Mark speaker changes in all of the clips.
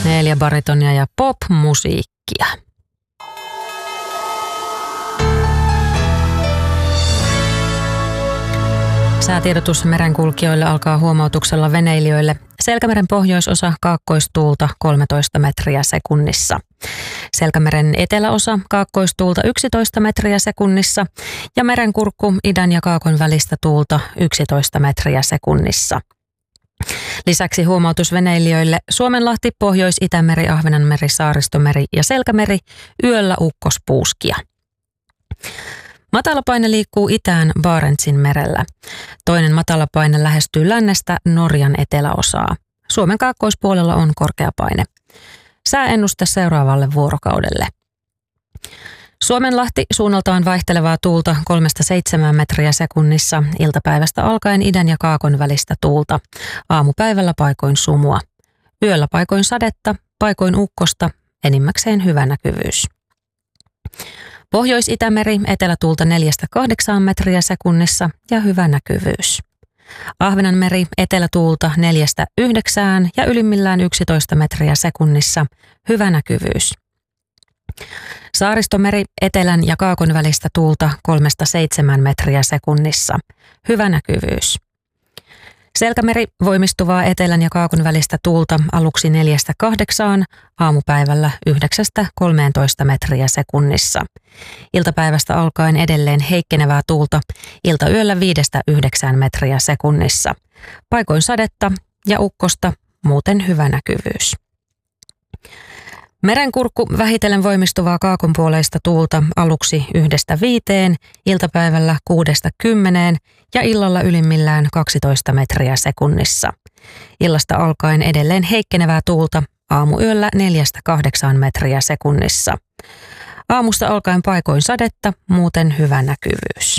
Speaker 1: 4 baritonia ja pop-musiikkia. Säätiedotus merenkulkijoille alkaa huomautuksella veneilijöille. Selkämeren pohjoisosa kaakkoistuulta 13 metriä sekunnissa. Selkämeren eteläosa kaakkoistuulta 11 metriä sekunnissa ja merenkurkku idän ja kaakon välistä tuulta 11 metriä sekunnissa. Lisäksi huomautus veneilijöille Suomenlahti, Pohjois-Itämeri, Ahvenanmeri, Saaristomeri ja Selkämeri, yöllä ukkospuuskia. Matalapaine liikkuu itään Barentsin merellä. Toinen matalapaine lähestyy lännestä Norjan eteläosaa. Suomen kaakkoispuolella on korkeapaine. Sääennuste seuraavalle vuorokaudelle. Suomenlahti suunnaltaan vaihtelevaa tuulta 3-7 metriä sekunnissa, iltapäivästä alkaen idän ja kaakon välistä tuulta, aamupäivällä paikoin sumua. Yöllä paikoin sadetta, paikoin ukkosta, enimmäkseen hyvä näkyvyys. Pohjois-Itämeri etelätuulta 4-8 metriä sekunnissa ja hyvä näkyvyys. Ahvenanmeri etelätuulta 4-9 ja ylimmillään 11 metriä sekunnissa, hyvä näkyvyys. Saaristomeri etelän ja kaakon välistä tuulta 3-7 metriä sekunnissa, hyvä näkyvyys. Selkämeri voimistuvaa etelän ja kaakon välistä tuulta aluksi 4-8, aamupäivällä 9-13 metriä sekunnissa. Iltapäivästä alkaen edelleen heikkenevää tuulta, iltayöllä 5-9 metriä sekunnissa. Paikoin sadetta ja ukkosta, muuten hyvä näkyvyys. Merenkurkku vähitellen voimistuvaa kaakonpuoleista tuulta aluksi 1-5, iltapäivällä 6-10 ja illalla ylimmillään 12 metriä sekunnissa. Illasta alkaen edelleen heikkenevää tuulta aamuyöllä 4-8 metriä sekunnissa. Aamusta alkaen paikoin sadetta, muuten hyvä näkyvyys.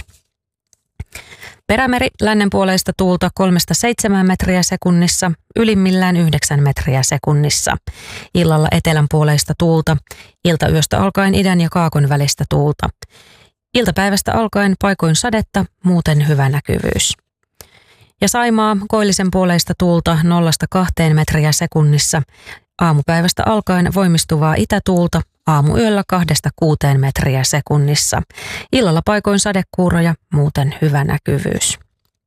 Speaker 1: Perämeri lännenpuoleista tuulta 3-7 metriä sekunnissa, ylimmillään 9 metriä sekunnissa. Illalla etelänpuoleista tuulta, iltayöstä alkaen idän ja kaakon välistä tuulta. Iltapäivästä alkaen paikoin sadetta, muuten hyvä näkyvyys. Ja Saimaa koillisen puoleista tuulta 0-2 metriä sekunnissa. Aamupäivästä alkaen voimistuvaa itätuulta, aamuyöllä 2-6 metriä sekunnissa. Illalla paikoin sadekuuroja, muuten hyvä näkyvyys.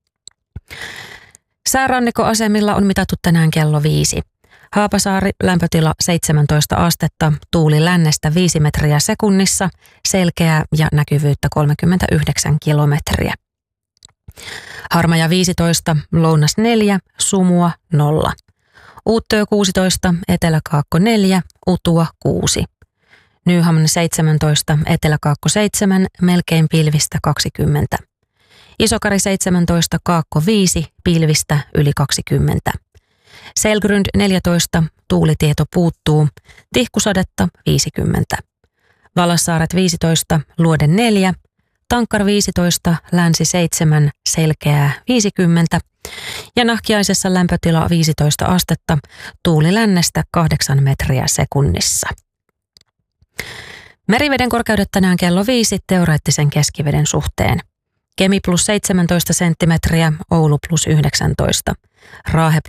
Speaker 1: Säärannikkoasemilla on mitattu tänään kello 5. Haapasaari, lämpötila 17 astetta, tuuli lännestä 5 metriä sekunnissa, selkeää ja näkyvyyttä 39 kilometriä. Harmaja 15, lounas 4, sumua 0. Uuttöö 16, eteläkaakko 4, utua 6. Nyhamn 17, eteläkaakko 7, melkein pilvistä 20. Isokari 17, kaakko 5, pilvistä yli 20. Selgrund 14, tuulitieto puuttuu, tihkusadetta 50. Valassaaret 15, luode 4, Tankkar 15, länsi 7, selkeää 50. Ja Nahkiaisessa lämpötila 15 astetta, tuuli lännestä 8 metriä sekunnissa. Meriveden korkeudet tänään kello 5 teoreettisen keskiveden suhteen. Kemi +17 senttimetriä, Oulu +19, Raahe